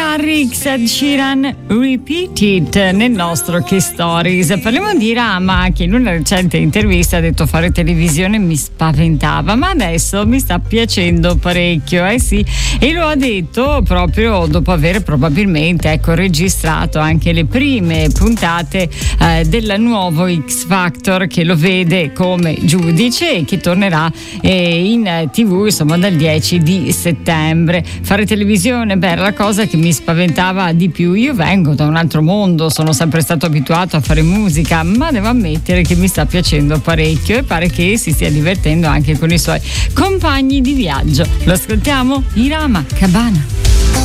Garrix, Ed Sheeran, Repeat It nel nostro Che Stories. Parliamo di Rama, che in una recente intervista ha detto fare televisione mi spaventava, ma adesso mi sta piacendo parecchio, sì, e lo ha detto proprio dopo aver probabilmente registrato anche le prime puntate del nuovo X Factor, che lo vede come giudice e che tornerà in TV insomma dal 10 di settembre. Fare televisione, la cosa che mi spaventava di più, io vengo da un altro mondo, sono sempre stato abituato a fare musica, ma devo ammettere che mi sta piacendo parecchio e pare che si stia divertendo anche con i suoi compagni di viaggio. Lo ascoltiamo? Irama Cabana.